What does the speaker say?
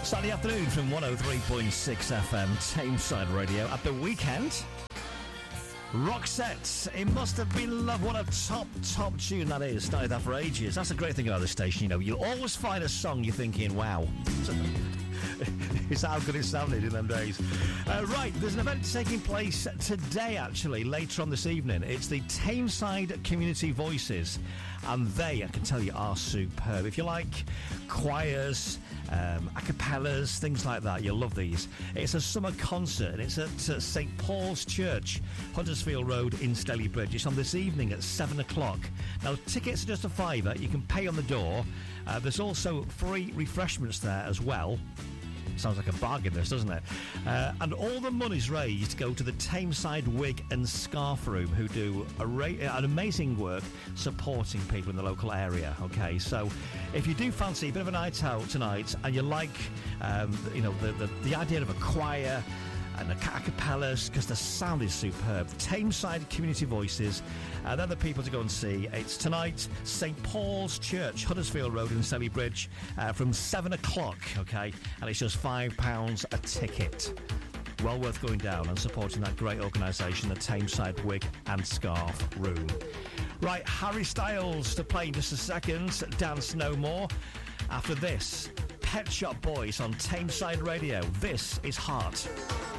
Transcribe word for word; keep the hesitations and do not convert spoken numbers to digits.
Saturday afternoon from one oh three point six F M, Tameside Radio. At the weekend, Roxette, It Must Have Been Love. What a top, top tune that is. Started that for ages. That's the great thing about this station, you know. You'll always find a song you're thinking, wow. It's how good it sounded in them days. Uh, right, there's an event taking place today, actually, later on this evening. It's the Tameside Community Voices, and they, I can tell you, are superb. If you like choirs, um, a cappellas, things like that, you'll love these. It's a summer concert, and it's at uh, Saint Paul's Church, Huddersfield Road in Stalybridge. It's on this evening at seven o'clock. Now, tickets are just a fiver. You can pay on the door. Uh, there's also free refreshments there as well. Sounds like a bargain, this, doesn't it? Uh, and all the monies raised go to the Tameside Wig and Scarf Room, who do a ra- an amazing work supporting people in the local area. Okay, so if you do fancy a bit of a night out tonight, and you like, um, you know, the, the the idea of a choir and a cappellas, because the sound is superb. Tameside Community Voices, uh, they're the people to go and see. It's tonight, Saint Paul's Church, Huddersfield Road in Stalybridge, uh, from seven o'clock, okay? And it's just five pounds a ticket. Well worth going down and supporting that great organisation, the Tameside Wig and Scarf Room. Right, Harry Styles to play in just a second, Dance No More. After this, Pet Shop Boys on Tameside Radio. This is Heart.